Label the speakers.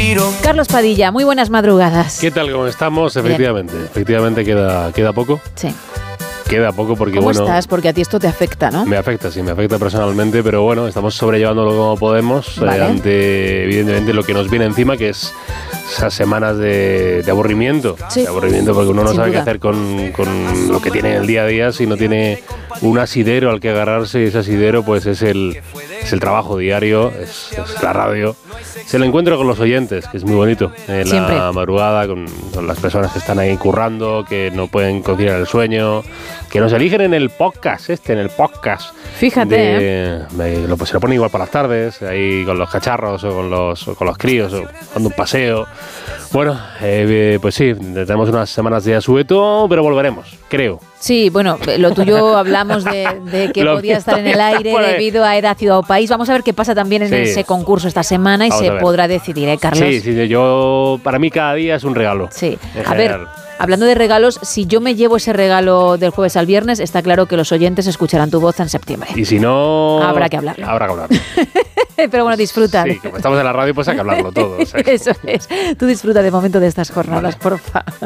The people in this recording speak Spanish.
Speaker 1: respiro.
Speaker 2: Carlos Padilla, muy buenas madrugadas.
Speaker 3: ¿Qué tal? ¿Cómo estamos? Efectivamente queda poco.
Speaker 2: Sí.
Speaker 3: Queda poco porque,
Speaker 2: ¿Cómo
Speaker 3: bueno...
Speaker 2: estás? Porque a ti esto te afecta, ¿no?
Speaker 3: Me afecta personalmente, pero bueno, estamos sobrellevándolo como podemos,
Speaker 2: Vale.
Speaker 3: ante, evidentemente, lo que nos viene encima, que es esas semanas de aburrimiento.
Speaker 2: Sí.
Speaker 3: De aburrimiento, porque uno no
Speaker 2: Sin
Speaker 3: sabe
Speaker 2: duda.
Speaker 3: qué hacer con lo que tiene en el día a día si no tiene un asidero al que agarrarse, y ese asidero pues es el trabajo diario, es la radio. Es el encuentro con los oyentes, que es muy bonito.
Speaker 2: Siempre.
Speaker 3: La madrugada, con las personas que están ahí currando, que no pueden conciliar el sueño, que nos eligen en el podcast.
Speaker 2: Fíjate,
Speaker 3: Se lo ponen igual para las tardes, ahí con los cacharros o con los críos, o dando un paseo. Bueno, pues sí, tenemos unas semanas de asueto, pero volveremos, creo.
Speaker 2: Sí, bueno, lo tuyo hablamos de que
Speaker 3: Lo
Speaker 2: podía
Speaker 3: mío
Speaker 2: estar en el
Speaker 3: todavía
Speaker 2: aire
Speaker 3: por ahí.
Speaker 2: debido a Era Ciudad o País. Vamos a ver qué pasa también en
Speaker 3: Sí.
Speaker 2: ese concurso esta semana y
Speaker 3: Vamos
Speaker 2: se
Speaker 3: a ver.
Speaker 2: podrá decidir, ¿eh, Carlos?
Speaker 3: Sí, para mí cada día es un regalo.
Speaker 2: Sí.
Speaker 3: En
Speaker 2: A ver,
Speaker 3: general.
Speaker 2: hablando de regalos, si yo me llevo ese regalo del jueves al viernes, está claro que los oyentes escucharán tu voz en septiembre.
Speaker 3: Y si no...
Speaker 2: Habrá que hablarlo. Pero bueno, disfruta.
Speaker 3: Sí, como estamos en la radio, pues hay que hablarlo todo. O sea que-
Speaker 2: Eso es. Tú disfruta de momento de estas jornadas,
Speaker 3: Vale.
Speaker 2: porfa.